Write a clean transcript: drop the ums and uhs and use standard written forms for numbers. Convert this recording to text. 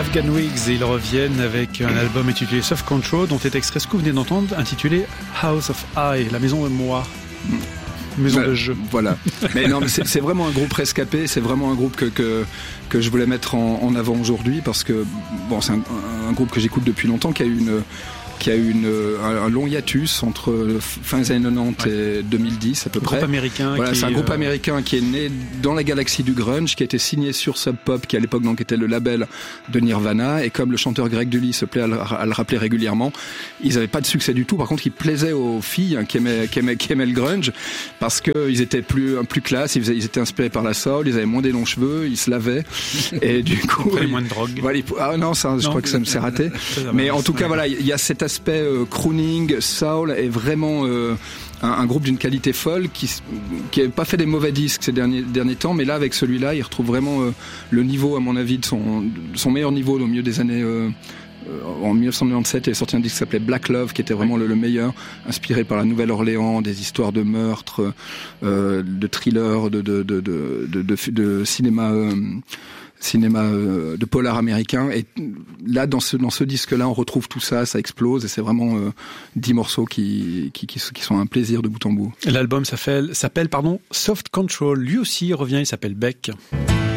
Afghan Wigs, et ils reviennent avec un album intitulé Soft Control, dont est extrait ce que vous venez d'entendre, intitulé House of I, la maison de moi. Maison de jeu. Voilà. Mais non, mais c'est vraiment un groupe rescapé, c'est vraiment un groupe que je voulais mettre en avant aujourd'hui, parce que bon, c'est un groupe que j'écoute depuis longtemps, qui a eu un long hiatus entre fin des années 90 et 2010 à peu près. Groupe américain. Voilà, c'est un groupe américain qui est né dans la galaxie du grunge, qui a été signé sur Sub Pop, qui à l'époque donc était le label de Nirvana, et comme le chanteur Greg Dulli se plaît à le rappeler régulièrement, ils n'avaient pas de succès du tout. Par contre, ils plaisaient aux filles qui aimaient le grunge, parce que ils étaient plus classe, ils étaient inspirés par la soul, ils avaient moins des longs cheveux, ils se lavaient, et du coup ils prenaient moins de drogue. Voilà, je crois que ça me s'est raté. Mais en tout cas, voilà, il y a cet aspect crooning, soul, est vraiment un groupe d'une qualité folle, qui n'a pas fait des mauvais disques ces derniers temps, mais là avec celui-là il retrouve vraiment le niveau, à mon avis, de son meilleur niveau au milieu des années en 1997. Il est sorti un disque qui s'appelait Black Love, qui était vraiment le meilleur, inspiré par la Nouvelle-Orléans, des histoires de meurtres, de thrillers, de cinéma de polar américain, et là dans ce disque-là on retrouve tout ça, ça explose, et c'est vraiment 10 morceaux qui sont un plaisir de bout en bout. L'album s'appelle Soft Control, lui aussi revient, il s'appelle Beck.